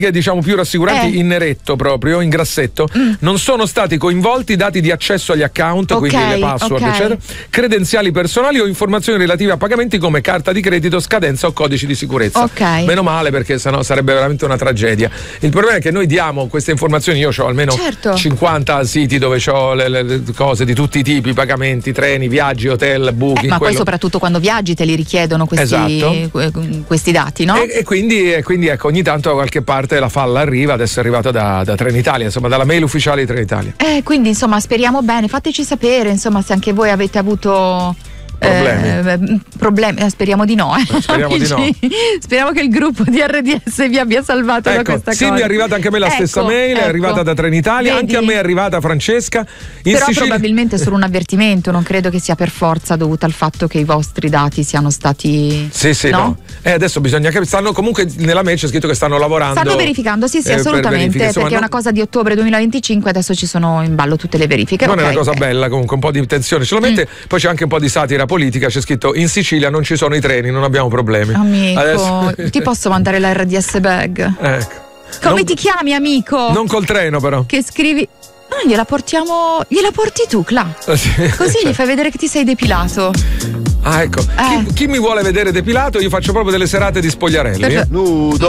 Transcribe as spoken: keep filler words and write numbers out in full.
diciamo più rassicuranti, Eh. in neretto proprio, in grassetto, Mm. non sono stati coinvolti dati di accesso agli account, Ok, quindi le password, ok. eccetera, credenziali personali o informazioni relative a pagamenti come carta di credito, scadenza o codici di sicurezza. Ok. Meno male, perché sennò sarebbe veramente una tragedia. Il problema è che noi diamo queste informazioni, io ho almeno Certo. cinquanta siti dove ho le, le- le cose di tutti i tipi, pagamenti, treni, viaggi, hotel, booking. Eh, ma poi quello- soprattutto quando viaggi te li richiedono questi, Esatto. que- questi dati, no? E, e quindi, e quindi ecco, ogni tanto da qualche parte la falla arriva, adesso è arrivata da, da Trenitalia, insomma dalla mail ufficiale di Trenitalia. Eh, quindi insomma speriamo bene, fateci sapere insomma se anche voi avete avuto Problemi. eh, problemi. Eh, speriamo di no, eh. Speriamo di no. Amici, speriamo che il gruppo di R D S vi abbia salvato da Ecco, questa sì, cosa. mi è arrivata anche a me la Ecco, stessa mail, è ecco. arrivata da Trenitalia, Vedi? anche a me è arrivata Francesca. In Però Sicilia... probabilmente è solo un avvertimento, non credo che sia per forza dovuto al fatto che i vostri dati siano stati Sì, sì, no? no. Eh, adesso bisogna capire. Stanno comunque nella mail c'è scritto che stanno lavorando. Stanno verificando, sì, sì, eh, per assolutamente, verifiche. Insomma, perché è non- una cosa di ottobre duemilaventicinque, adesso ci sono in ballo tutte le verifiche. Non Ok, è una cosa ok. bella, comunque, un po' di tensione ce lo mette. Mm. Poi c'è anche un po' di satira politica. C'è scritto: in Sicilia non ci sono i treni, non abbiamo problemi. Amico, Adesso- ti posso mandare la R D S bag? Ecco. Come Non- ti chiami, amico? Non col treno, però. Che scrivi. No, gliela portiamo. Gliela porti tu, Cla. Eh, sì. Così gli fai vedere che ti sei depilato. Ah, ecco. Eh. Chi, chi mi vuole vedere depilato, io faccio proprio delle serate di spogliarelli. Perfetto. eh. Nudo.